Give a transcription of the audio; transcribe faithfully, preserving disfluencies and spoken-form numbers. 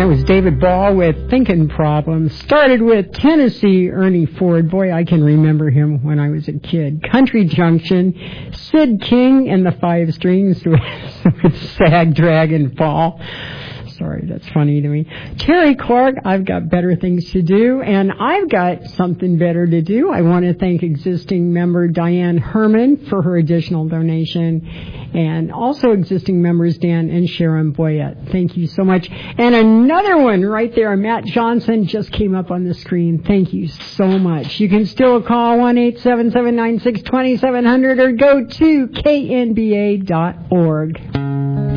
was David Ball with Thinking Problems. Started with Tennessee Ernie Ford. Boy, I can remember him when I was a kid. Country Junction, Sid King and the Five Strings with, with Sag Dragon Fall. Sorry, that's funny to me. Terry Clark, I've got better things to do, and I've got something better to do. I want to thank existing member Diane Herman for her additional donation, and also existing members Dan and Sharon Boyette. Thank you so much. And another one right there, Matt Johnson, just came up on the screen. Thank you so much. You can still call one eight seven seven nine six two seven zero zero or go to K N B A dot org.